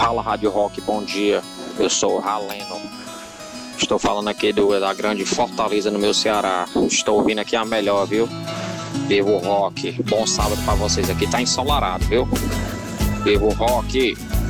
Fala, Rádio Rock, bom dia. Eu sou o Raleno. Estou falando aqui da grande Fortaleza, no meu Ceará. Estou ouvindo aqui a melhor, viu? Vivo Rock. Bom sábado pra vocês aqui. Tá ensolarado, viu? Vivo Rock.